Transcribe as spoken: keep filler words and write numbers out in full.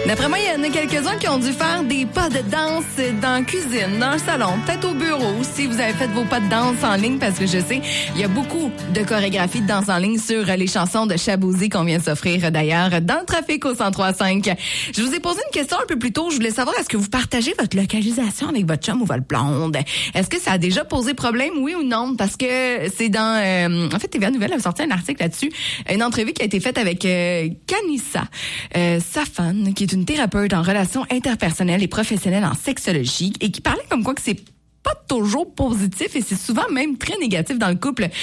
D'après moi, il y en a quelques-uns qui ont dû faire des pas de danse dans la cuisine, dans le salon, peut-être au bureau, si vous avez fait vos pas de danse en ligne, parce que je sais, il y a beaucoup de chorégraphies de danse en ligne sur les chansons de Shaboozey qu'on vient de s'offrir d'ailleurs dans le trafic au cent trois cinq. Je vous ai posé une question un peu plus tôt. Je voulais savoir, est-ce que vous partagez votre localisation avec votre chum ou votre blonde? Est-ce que ça a déjà posé problème, oui ou non? Parce que c'est dans... Euh, en fait, T V A Nouvelle a sorti un article là-dessus, une entrevue qui a été faite avec euh, Kanissa euh, Safan, qui est une thérapeute en relations interpersonnelles et professionnelles en sexologie et qui parlait comme quoi que c'est pas toujours positif et c'est souvent même très négatif dans le couple